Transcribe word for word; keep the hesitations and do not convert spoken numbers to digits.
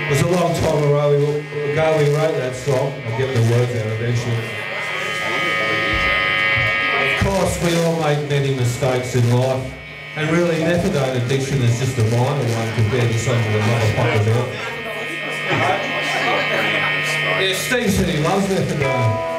It was a long time ago we wrote that song. I'll get the words out eventually. Of course, we all make many mistakes in life, and really methadone addiction is just a minor one compared to some of the motherfuckers out. Yeah, Steve said he loves methadone.